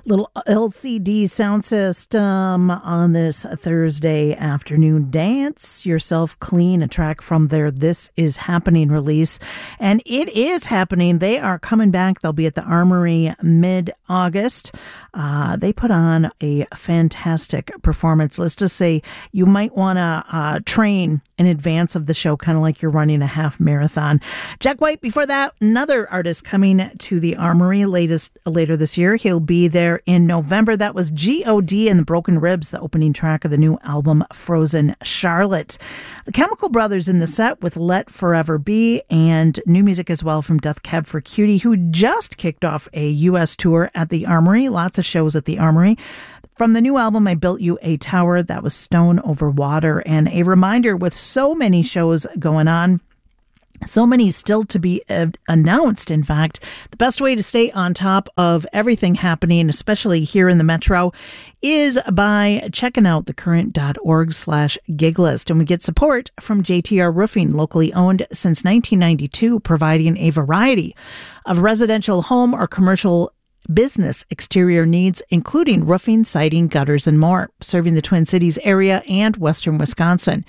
Little LCD sound system on this Thursday afternoon. Dance Yourself Clean, a track from their This Is Happening release. And it is happening. They are coming back. They'll be at the Armory mid-August. They put on a fantastic performance. Let's just say you might want to train in advance of the show, kind of like you're running a half marathon. Jack White, before that, another artist coming to the Armory later this year. He'll be there in November. That was G.O.D. and the Broken Ribs, the opening track of the new album Frozen Charlotte. The Chemical Brothers in the set with Let Forever Be, and new music as well from Death Cab for Cutie, who just kicked off a U.S. tour at the Armory. Lots of shows at the Armory. From the new album, I Built You a Tower, that was Stone Over Water. And a reminder, with so many shows going on, so many still to be announced, in fact, the best way to stay on top of everything happening, especially here in the Metro, is by checking out thecurrent.org/gig list. And we get support from JTR Roofing, locally owned since 1992, providing a variety of residential home or commercial business exterior needs, including roofing, siding, gutters, and more, serving the Twin Cities area and western Wisconsin.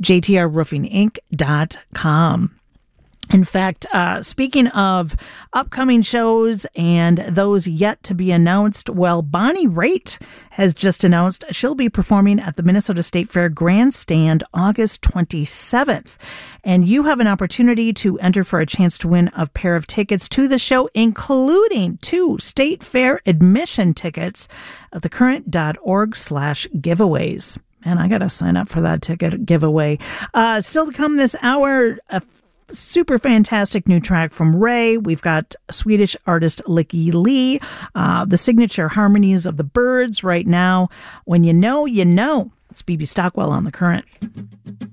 JTRRoofingInc.com. In fact, speaking of upcoming shows and those yet to be announced, well, Bonnie Raitt has just announced she'll be performing at the Minnesota State Fair Grandstand August 27th. And you have an opportunity to enter for a chance to win a pair of tickets to the show, including 2 State Fair admission tickets at thecurrent.org/giveaways. Man, I got to sign up for that ticket giveaway. Still to come this hour, super fantastic new track from Ray. We've got Swedish artist Lykke Li, the signature harmonies of the Byrds right now. When you know, you know. It's BB Stockwell on The Current.